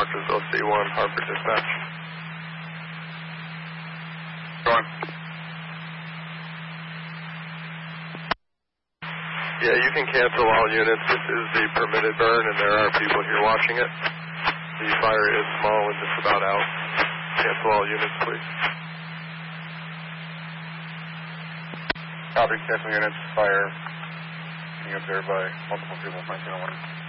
Martinsville C1, Harper Dispatch. Go on. Yeah, you can cancel all units. This is the permitted burn, and there are people here watching it. The fire is small and just about out. Cancel all units, please. Copy, cancel units, fire being observed by multiple people, 1901.